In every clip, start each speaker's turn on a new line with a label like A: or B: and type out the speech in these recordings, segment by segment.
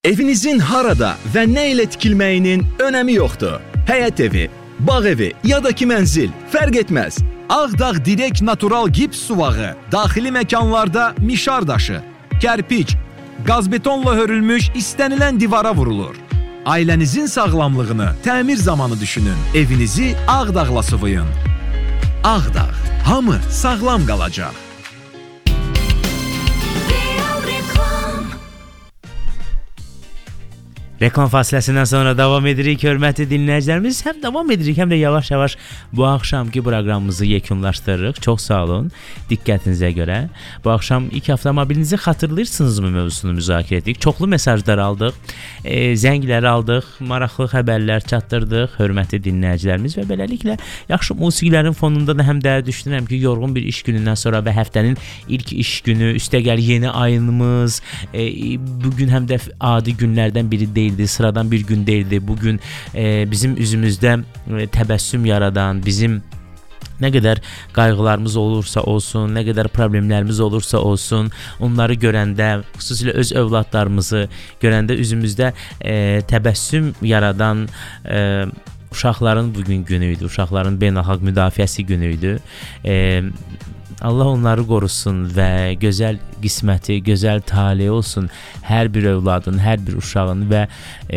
A: Evinizin harada və nə ilə tikilməyinin önəmi yoxdur. Həyət evi, bağ evi ya da ki mənzil, fərq etməz. Ağdağ Direk Natural Gips suvağı, daxili məkanlarda mişar daşı, kərpic, qazbetonla hörülmüş istənilən divara vurulur. Ailənizin sağlamlığını təmir zamanı düşünün. Evinizi Ağdağla sıvayın. Ağdağ, hamı sağlam qalacaq.
B: Reklam fasiləsindən sonra davam edirik, hörmətli dinləyicilərimiz. Həm davam edirik, həm də yavaş-yavaş bu axşamki proqramımızı yekunlaşdırırıq. Çox sağ olun diqqətinizə görə. Bu axşam ilk avtomobilinizi xatırlayırsınızmı mövzusunu müzakirə etdik. Çoxlu mesajlar aldıq, zənglər aldıq, maraqlı xəbərlər çatdırdıq, hörmətli dinləyicilərimiz. Və beləliklə yaxşı musiqilərin fonunda da həm də düşünürəm ki, yorğun bir iş günündən sonra və həftənin ilk iş günü, üstəgəl yeni ayınımız, bugün həm də adi günlərdən biri deyildi, sıradan bir gün deyildi. Bugün bizim üzümüzdə təbəssüm yaradan, bizim nə qədər qayğılarımız olursa olsun, nə qədər problemlərimiz olursa olsun, onları görəndə, xüsusilə öz övladlarımızı görəndə üzümüzdə təbəssüm yaradan uşaqların bugün günü idi, uşaqların beynəlxalq müdafiəsi günü idi. Allah onları qorusun və gözəl qisməti, gözəl taleyi olsun hər bir övladın, hər bir uşağın və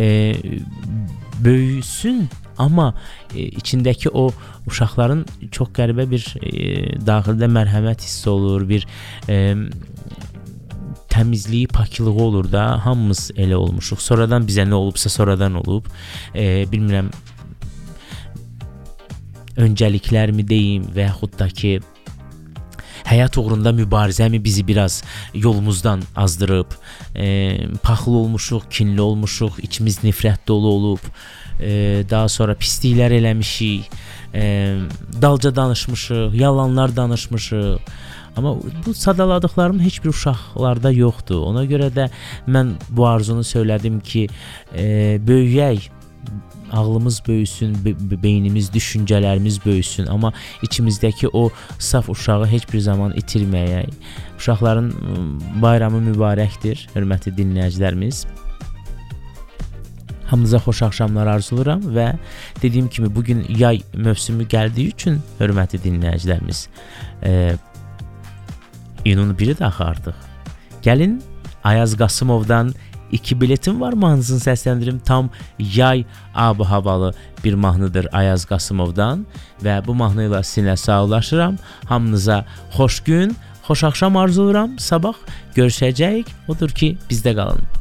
B: böyüsün, amma içindəki o uşaqların çox qəribə bir daxildə mərhəmət hissi olur, bir təmizliyi, paklığı olur da, hamımız elə olmuşuq. Sonradan bizə nə olubsa sonradan olub, bilmirəm, öncəliklərmi deyim və yaxud da ki, həyat uğrunda mübarizəmi bizi biraz yolumuzdan azdırıb, paxıl olmuşuq, kinli olmuşuq, içimiz nifrət dolu olub, daha sonra pisliklər eləmişik, dalca danışmışıq, yalanlar danışmışıq. Amma bu sadaladıqlarım heç bir uşaqlarda yoxdur. Ona görə də mən bu arzunu söylədim ki, böyüyək, ağlımız böyüsün, beynimiz, düşüncələrimiz böyüsün, amma içimizdəki o saf uşağı heç bir zaman itirməyək. Uşaqların bayramı mübarəkdir, hörmətli dinləyicilərimiz. Hamınıza xoş axşamlar arzuluram və dediyim kimi bugün yay mövsümü gəldiyi üçün, hörmətli dinləyicilərimiz, iyunun 1-i də axı artıq. Gəlin Ayaz Qasımovdan 2 biletim var, mahnısını səsləndirim. Tam yay ab-havalı bir mahnıdır Ayaz Qasımovdan və bu mahnı ilə sizinlə sağollaşıram. Hamınıza xoş gün, xoş axşam arzuluram. Sabah görüşəcəyik. Odur ki, bizdə qalın.